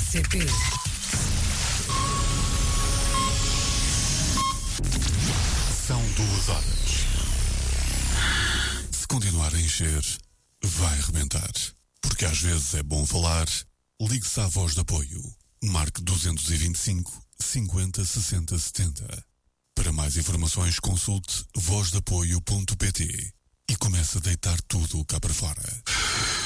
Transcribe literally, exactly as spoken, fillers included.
C P. São duas horas. Se continuar a encher, vai arrebentar. Porque às vezes é bom falar. Ligue-se à voz de apoio. Marque duzentos e vinte e cinco, cinquenta, sessenta, setenta. Para mais informações, consulte voz de apoio ponto pt e comece a deitar tudo cá para fora.